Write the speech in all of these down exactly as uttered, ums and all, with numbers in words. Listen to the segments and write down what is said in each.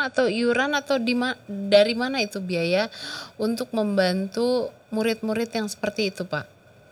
atau iuran atau di ma- dari mana itu biaya untuk membantu murid-murid yang seperti itu, Pak?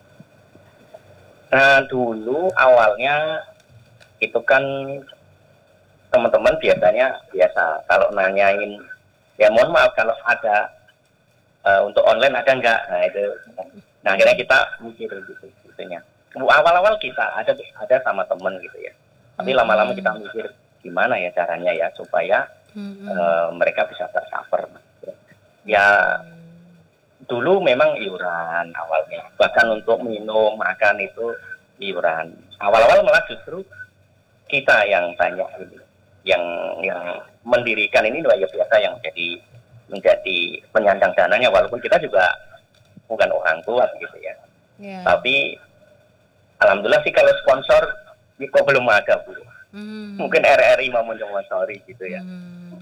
Nah, dulu awalnya itu kan teman-teman biasanya biasa kalau nanyain, ya mohon maaf kalau ada uh, untuk online ada enggak, nah itu. Nah akhirnya kita mikir gitu, gitunya. Awal-awal kita ada ada sama temen gitu ya, tapi lama-lama kita mikir gimana ya caranya ya supaya uh, mereka bisa tercover. Ya dulu memang iuran awalnya, bahkan untuk minum makan itu iuran. Awal-awal malah justru kita yang tanya ini, yang yang mendirikan ini luar biasa yang menjadi menjadi penyandang dananya, walaupun kita juga bukan orang tua gitu ya. Yeah. Tapi alhamdulillah sih kalau sponsor kok belum ada, Bu. Hmm. Mungkin R R I mau mensponsori gitu ya. Hmm.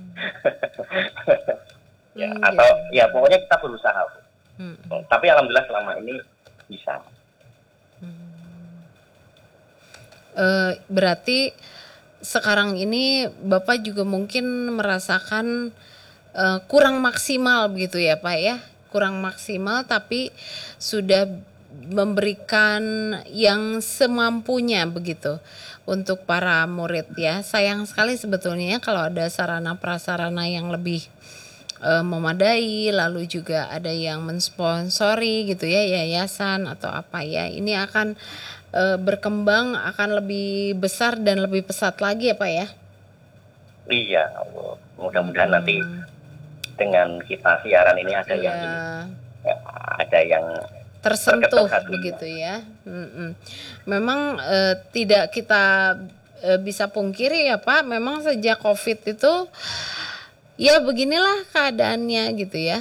ya hmm, atau gitu. Ya pokoknya kita berusaha, Bu. Hmm. Tapi alhamdulillah selama ini bisa. Hmm. Uh, berarti sekarang ini Bapak juga mungkin merasakan uh, kurang maksimal begitu ya, Pak ya? Kurang maksimal tapi sudah memberikan yang semampunya begitu untuk para murid ya. Sayang sekali sebetulnya kalau ada sarana prasarana yang lebih uh, memadai, lalu juga ada yang mensponsori gitu ya, yayasan atau apa ya. Ini akan uh, berkembang, akan lebih besar dan lebih pesat lagi ya Pak ya. Iya, mudah-mudahan hmm. nanti dengan kita siaran ini ada iya. yang ya, ada yang tersentuh begitu ya. Mm-mm. Memang uh, tidak kita uh, bisa pungkiri ya Pak, memang sejak COVID itu ya beginilah keadaannya gitu ya.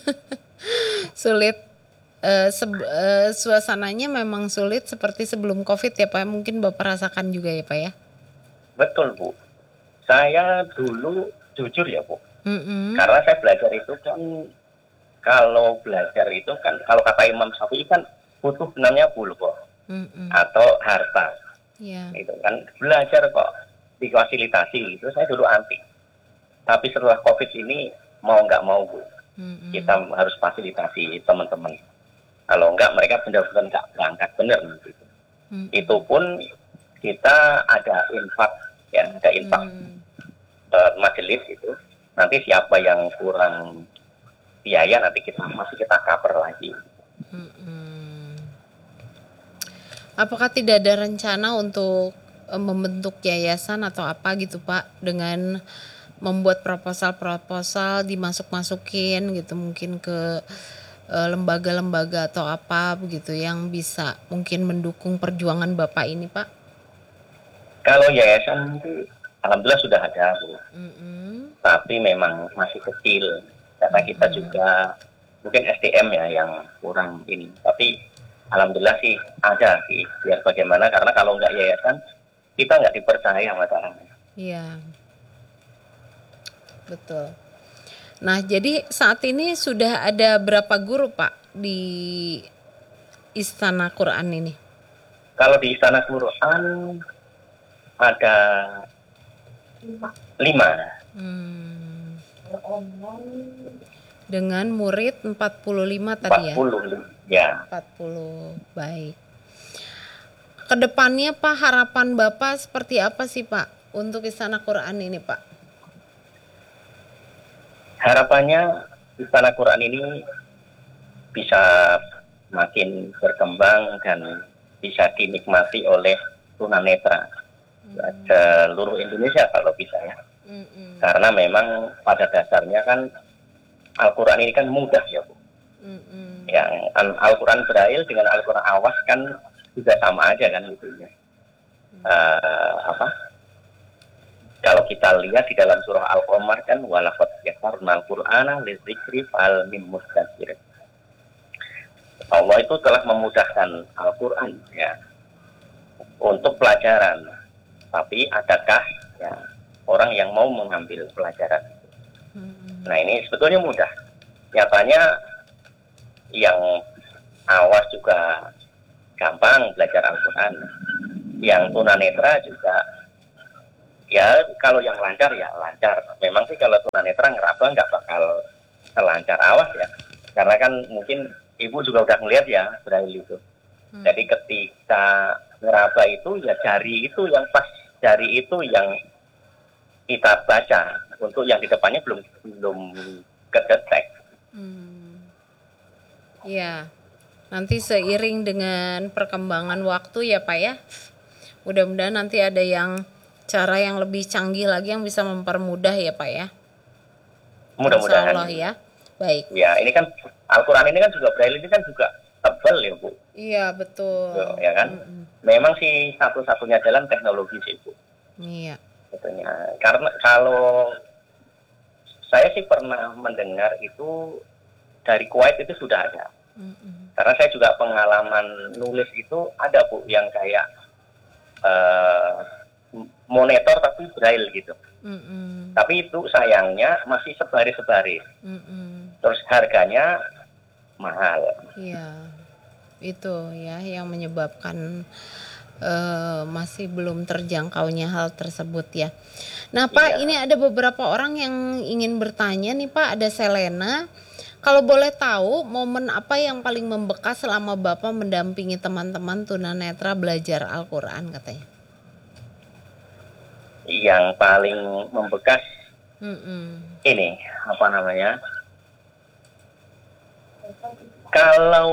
Sulit uh, se- uh, suasananya memang sulit seperti sebelum COVID ya Pak. Mungkin Bapak rasakan juga ya Pak ya. Betul Bu. Saya dulu jujur ya Bu. Mm-mm. Karena saya belajar itu kan, kalau belajar itu kan, kalau kata Imam Syafi'i kan butuh namanya bulgho atau harta. Yeah. Itu kan belajar kok difasilitasi itu saya dulu anti. Tapi setelah COVID ini mau nggak mau Bu, mm-hmm. kita harus fasilitasi teman-teman. Kalau nggak mereka benar-benar nggak berangkat benar gitu. Mm-hmm. Itu pun kita ada infak ya, ada infak mm-hmm. uh, majelis itu. Nanti siapa yang kurang biaya nanti kita masih kita cover lagi. Hmm. Apakah tidak ada rencana untuk uh, membentuk yayasan atau apa gitu Pak, dengan membuat proposal-proposal dimasuk-masukin gitu mungkin ke uh, lembaga-lembaga atau apa begitu yang bisa mungkin mendukung perjuangan Bapak ini Pak? Kalau yayasan itu alhamdulillah sudah ada Bu. Mm-hmm. Tapi memang masih kecil karena kita juga mungkin S D M ya yang kurang ini. Tapi alhamdulillah sih ada sih, biar bagaimana, karena kalau nggak yayasan kita nggak dipercaya masalahnya. Iya, betul. Nah jadi saat ini sudah ada berapa guru Pak di Istana Quran ini? Kalau di Istana Quran ada lima. Hmm. Dengan murid empat puluh lima tadi ya? empat puluh ya. empat puluh, baik. Kedepannya Pak, harapan Bapak seperti apa sih Pak untuk Istana Quran ini Pak? Harapannya Istana Quran ini bisa makin berkembang dan bisa dinikmati oleh tunanetra hmm. seluruh Indonesia kalau bisa ya. Mm-mm. Karena memang pada dasarnya kan Al-Quran ini kan mudah ya Bu. Mm-mm. Yang Al-Quran Braille dengan Al-Quran Awas kan juga sama aja kan gitu ya. Mm. Uh, apa? Kalau kita lihat di dalam surah Al-Qamar kan walaqad yassarnal Qur'ana lidzikri fahal mim mudzakir. Allah itu telah memudahkan Al-Quran ya untuk pelajaran. Tapi adakah ya orang yang mau mengambil pelajaran. Hmm. Nah ini sebetulnya mudah. Nyatanya yang awas juga gampang belajar Al-Quran. Yang tunanetra juga, ya kalau yang lancar ya lancar. Memang sih kalau tunanetra lancar, awas ya. Karena kan mungkin ibu juga udah ngeliat ya Braille itu. Hmm. Jadi ketika ngeraba itu ya jari itu yang pas, jari itu yang kita baca. Untuk yang di depannya belum belum kedetek. Hmm. Ya, nanti seiring dengan perkembangan waktu ya Pak ya. Mudah-mudahan nanti ada yang cara yang lebih canggih lagi yang bisa mempermudah ya Pak ya. Mudah-mudahan. Insya Allah ya. Baik. Ya, ini kan Al-Quran ini kan juga Braille ini kan juga tebal ya Bu. Iya betul. Tuh, ya kan. Mm-mm. Memang sih satu-satunya jalan teknologi sih Bu. Iya. Katanya. Karena kalau saya sih pernah mendengar itu dari Kuwait itu sudah ada. Mm-mm. Karena saya juga pengalaman nulis itu ada Bu yang kayak uh, monitor tapi Braille gitu. Mm-mm. Tapi itu sayangnya masih sebaris-sebaris. Mm-mm. Terus harganya mahal. Iya. Itu ya yang menyebabkan Uh, masih belum terjangkaunya hal tersebut ya. Nah Pak, iya. Ini ada beberapa orang yang ingin bertanya nih Pak, ada Selena. Kalau boleh tahu momen apa yang paling membekas selama Bapak mendampingi teman-teman tunanetra belajar Al-Quran katanya? Yang paling membekas Mm-mm. ini apa namanya? Kalau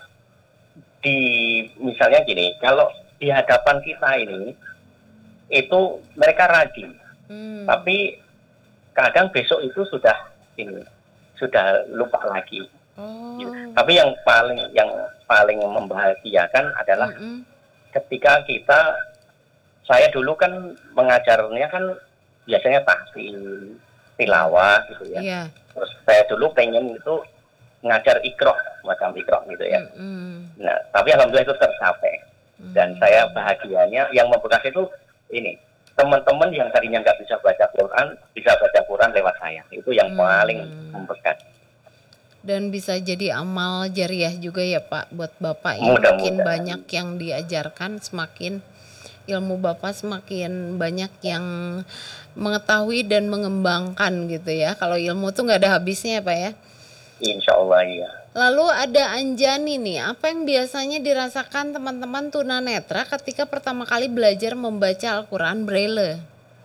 di misalnya gini, kalau di hadapan kita ini itu mereka rajin, hmm. tapi kadang besok itu sudah ini sudah lupa lagi. Oh. Tapi yang paling yang paling membahagiakan adalah mm-hmm. ketika kita, saya dulu kan mengajarnya kan biasanya tahsin, tilawah gitu ya. Yeah. Terus saya dulu pengen itu ngajar ikroh, macam ikroh gitu ya. Mm-hmm. Nah, tapi alhamdulillah itu tercapai. Dan saya bahagianya yang membekas itu ini, teman-teman yang tadinya nggak bisa baca Quran bisa baca Quran lewat saya, itu yang hmm. paling membekas. Dan bisa jadi amal jariah juga ya Pak buat Bapak ya. Makin banyak yang diajarkan, semakin ilmu Bapak semakin banyak yang mengetahui dan mengembangkan gitu ya. Kalau ilmu tuh nggak ada habisnya ya Pak ya. Insya Allah iya. Lalu ada Anjani nih, apa yang biasanya dirasakan teman-teman tunanetra ketika pertama kali belajar membaca Al-Quran Braille?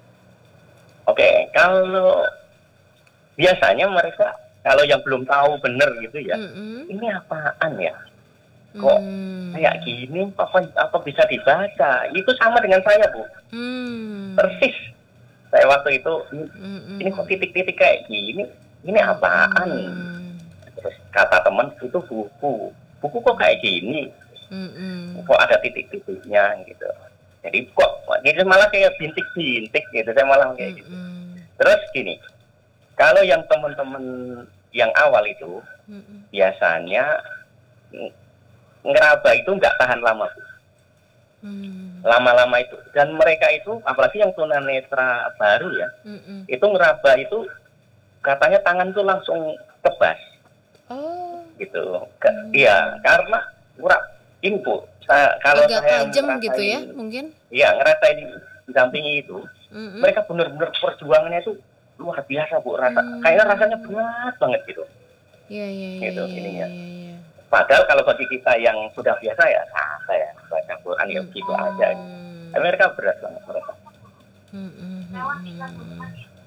Oke, kalau biasanya mereka, kalau yang belum tahu benar gitu ya, mm-hmm. ini apaan ya? Kok mm. kayak gini, apa, apa bisa dibaca? Itu sama dengan saya Bu, mm. persis. Saya waktu itu, mm-hmm. ini kok titik-titik kayak gini, ini apaan? Mm. Terus kata teman itu buku, buku kok kayak gini, mm-hmm. kok ada titik-titiknya gitu. Jadi kok, gitu malah kayak bintik-bintik gitu, saya malah kayak mm-hmm. gitu. Terus gini, kalau yang teman-teman yang awal itu mm-hmm. biasanya ngeraba itu nggak tahan lama, Bu. Mm. Lama-lama itu, dan mereka itu, apalagi yang tunanetra baru ya, mm-hmm. itu ngeraba itu katanya tangan tuh langsung kebas. Oh, gitu. Hmm. Iya, karena kurang ini Bu. Saya, kalau agak saya tajam gitu ya, mungkin? Iya, ngerasain didampingi itu, mm-hmm. mereka benar-benar perjuangannya itu luar biasa Bu. Rasa, hmm. kayaknya rasanya berat banget gitu. Iya, iya, iya. Gitu, ya, ininya. Ya, ya. Padahal kalau bagi kita yang sudah biasa ya, nah, saya baca Quran ya hmm. gitu aja. Tapi mereka berat banget mereka. Hmm, hmm, hmm.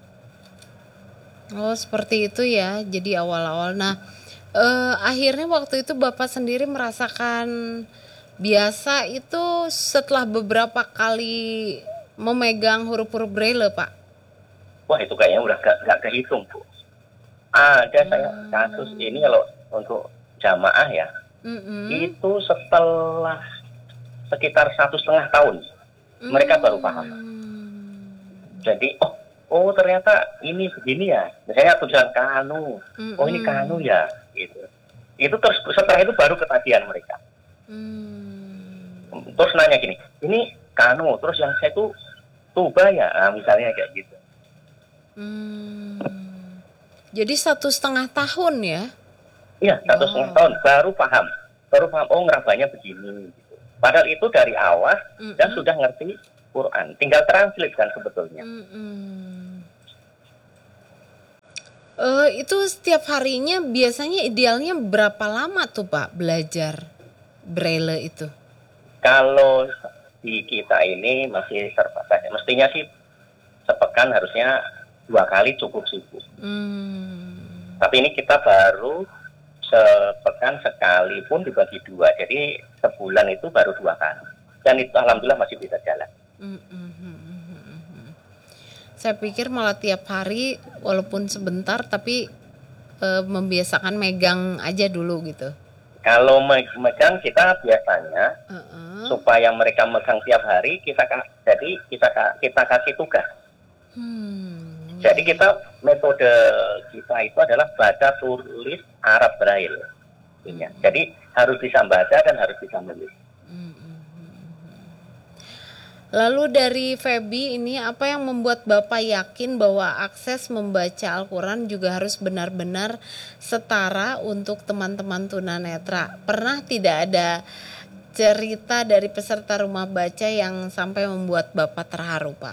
Oh, seperti itu ya. Jadi awal-awal. Nah. Uh, akhirnya waktu itu Bapak sendiri merasakan biasa itu setelah beberapa kali memegang huruf-huruf Braille Pak? Wah itu kayaknya udah gak, gak kehitung Bu. Ada hmm. saya kasus ini kalau untuk jamaah ya, mm-hmm. itu setelah sekitar satu setengah tahun mm. mereka baru paham. Jadi oh oh ternyata ini begini ya, misalnya tulisan kanu, mm-hmm. oh ini kanu ya. Gitu. Itu terus setelah itu baru ketagihan mereka. Hmm. Terus nanya gini, ini kanu, terus yang saya tuh tuba ya, nah, misalnya kayak gitu. Hmm. Jadi satu setengah tahun ya? Iya, satu wow. setengah tahun baru paham, baru paham. Oh ngerabanya begini. Gitu. Padahal itu dari awal mm-hmm. dan sudah ngerti Quran, tinggal translate kan sebetulnya. Mm-hmm. Eh, itu setiap harinya biasanya idealnya berapa lama tuh Pak belajar Braille itu? Kalau di kita ini masih terbatas. Mestinya sih sepekan harusnya dua kali cukup sih Bu. Hmm. Tapi ini kita baru sepekan sekali pun dibagi dua. Jadi sebulan itu baru dua kali. Dan itu alhamdulillah masih bisa jalan. Hmm, hmm, hmm, hmm, hmm, hmm. Saya pikir malah tiap hari walaupun sebentar tapi eh, membiasakan megang aja dulu gitu. Kalau me- megang kita biasanya Uh-uh. supaya mereka megang tiap hari kita ka- jadi kita ka- kita kasih tugas. Hmm. Jadi kita metode kita itu adalah baca tulis Arab Braille. Ya. Jadi harus bisa baca dan harus bisa menulis. Lalu dari Feby ini apa yang membuat Bapak yakin bahwa akses membaca Al-Quran juga harus benar-benar setara untuk teman-teman tunanetra? Pernah tidak ada cerita dari peserta rumah baca yang sampai membuat Bapak terharu, Pak?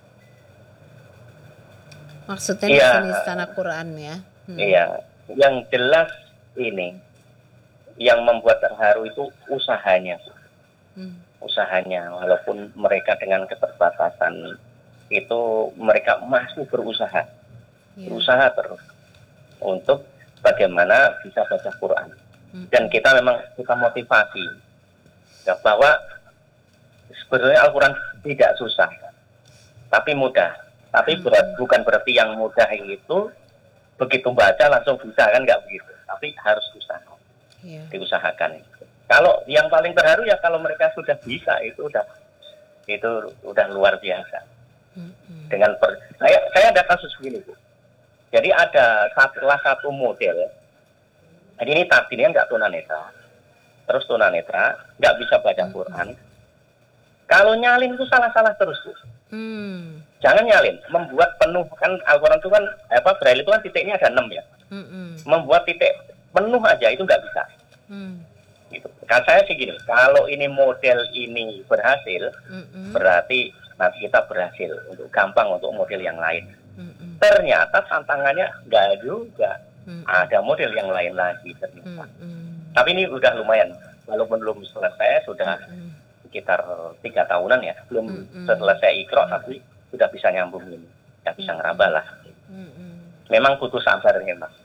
Maksudnya di Iya. sini istana Quran ya? Hmm. Iya, yang jelas ini yang membuat terharu itu usahanya. Hmm. Usahanya, walaupun mereka dengan keterbatasan itu mereka masih berusaha, Yeah. berusaha terus untuk bagaimana bisa baca Quran. Hmm. Dan kita memang kita motivasi ya, bahwa sebenarnya Al-Quran tidak susah, tapi mudah. Tapi Hmm. berat, bukan berarti yang mudah itu begitu baca langsung bisa, kan nggak begitu. Tapi harus usaha, Yeah. diusahakan. Kalau yang paling terharu ya kalau mereka sudah bisa, itu udah itu udah luar biasa. Hmm. Dengan per, saya saya ada kasus begini Bu. Jadi ada salah satu model. Jadi ini tadinya nggak tunanetra, terus tunanetra nggak bisa baca Quran. Kalau nyalin itu salah-salah terus Bu. Hmm. Jangan nyalin, membuat penuh, kan Al-Quran itu kan apa Braille itu kan titiknya ada enam ya. Hmm. Membuat titik penuh aja itu nggak bisa. Hmm. Gitu. Kan saya sih gini, kalau ini model ini berhasil, Hmm. berarti nanti kita berhasil untuk gampang untuk model yang lain. Hmm. Ternyata tantangannya nggak juga, Hmm. ada model yang lain lagi ternyata. Hmm. Tapi ini udah lumayan, walaupun belum selesai, sudah Hmm. sekitar tiga tahunan ya, belum Hmm. selesai Iqra, tapi sudah bisa nyambung ini, sudah bisa ngeraba lah. Hmm. Memang butuh sabar ya Mas.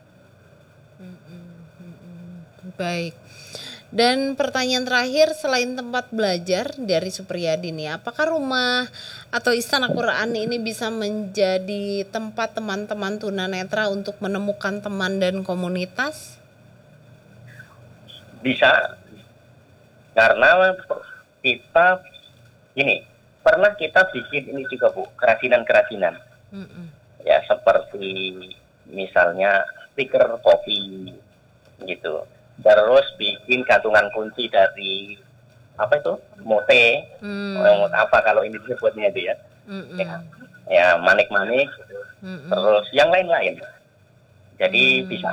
Baik. Dan pertanyaan terakhir, selain tempat belajar dari Supriyadi nih, apakah rumah atau istana Quran ini bisa menjadi tempat teman-teman tunanetra untuk menemukan teman dan komunitas? Bisa, karena kita ini pernah kita bikin ini juga Bu, kerajinan-kerajinan. Mm-mm. Ya seperti misalnya stiker kopi gitu. Terus bikin gantungan kunci dari apa itu mote, Hmm. oh, apa kalau ini disebutnya itu ya, Mm-mm. ya, ya manik-manik, gitu. Mm-mm. Terus yang lain-lain. Jadi Hmm. bisa.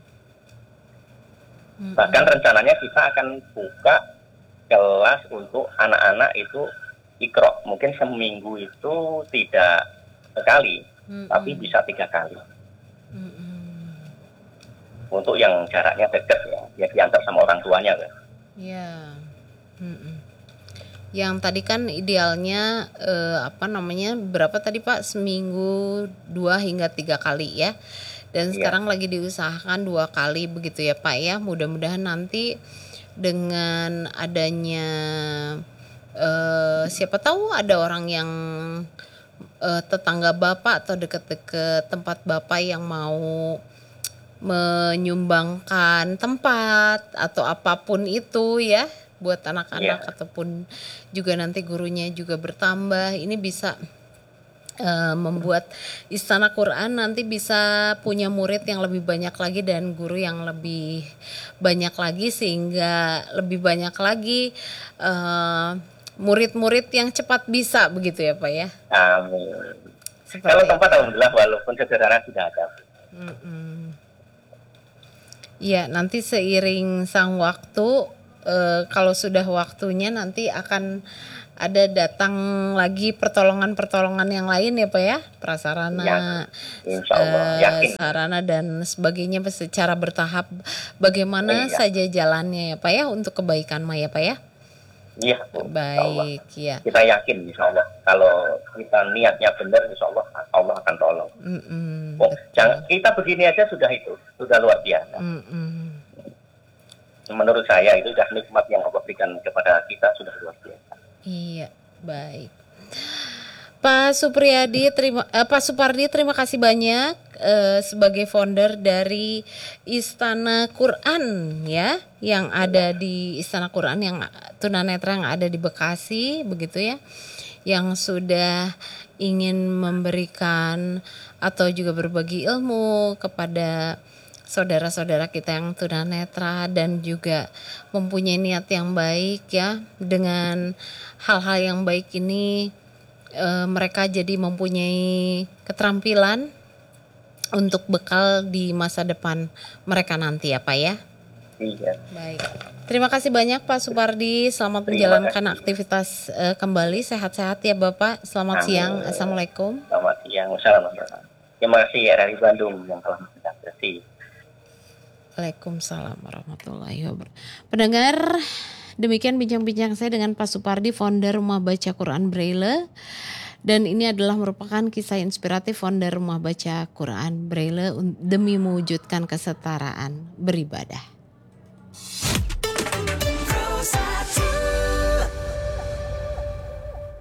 Mm-mm. Bahkan rencananya kita akan buka kelas untuk anak-anak itu Iqra. Mungkin seminggu itu tidak sekali, Mm-mm. tapi bisa tiga kali. Mm-mm. Untuk yang jaraknya dekat ya, ya diantar sama orang tuanya kan. Ya. Mm-mm. Yang tadi kan idealnya eh, apa namanya berapa tadi Pak, seminggu dua hingga tiga kali ya, dan Iya. sekarang lagi diusahakan dua kali begitu ya Pak ya. Mudah-mudahan nanti dengan adanya eh, siapa tahu ada orang yang eh, tetangga Bapak atau deket-deket tempat Bapak yang mau menyumbangkan tempat atau apapun itu ya buat anak-anak. Iya. Ataupun juga nanti gurunya juga bertambah, ini bisa uh, membuat istana Quran nanti bisa punya murid yang lebih banyak lagi dan guru yang lebih banyak lagi, sehingga lebih banyak lagi uh, murid-murid yang cepat bisa begitu ya Pak ya. Amin. Seperti Kalau itu. tempat alhamdulillah walaupun sederhana sudah ada. Mm-mm. Ya, nanti seiring sang waktu, eh, kalau sudah waktunya nanti akan ada datang lagi pertolongan-pertolongan yang lain ya Pak ya, prasarana, Ya, insya Allah, eh, yakin. sarana dan sebagainya secara bertahap. Bagaimana Iya. saja jalannya ya Pak ya untuk kebaikan mah ya Pak ya. Iya, Bu, insya Allah. Baik ya. Kita yakin insya Allah kalau kita niatnya benar, insya Allah Allah akan tolong. Mm-mm, Oh, betul. jangan, kita begini aja sudah itu, sudah luar biasa. Mm-mm. Menurut saya itu sudah nikmat yang Allah berikan kepada kita, sudah luar biasa. Iya, baik. Pak Supriyadi, terima eh, Pak Supardi, terima kasih banyak eh, sebagai founder dari Istana Quran ya, yang ada di Istana Quran yang tunanetra yang ada di Bekasi, begitu ya, yang sudah ingin memberikan atau juga berbagi ilmu kepada saudara-saudara kita yang tunanetra dan juga mempunyai niat yang baik ya, dengan hal-hal yang baik ini e, mereka jadi mempunyai keterampilan untuk bekal di masa depan mereka nanti ya Pak ya. Iya. Baik. Terima kasih banyak Pak Supardi. Selamat Terima menjalankan kasih. aktivitas e, kembali. Sehat-sehat ya Bapak. Selamat Amin. siang. Assalamualaikum. Selamat siang. Wassalamualaikum. Terima kasih R R I Bandung yang telah mengapresiasi. Waalaikumsalam warahmatullahi wabarakatuh. Pendengar, demikian bincang-bincang saya dengan Pak Supardi, founder Rumah Baca Quran Braille. Dan ini adalah merupakan kisah inspiratif founder Rumah Baca Quran Braille demi mewujudkan kesetaraan beribadah.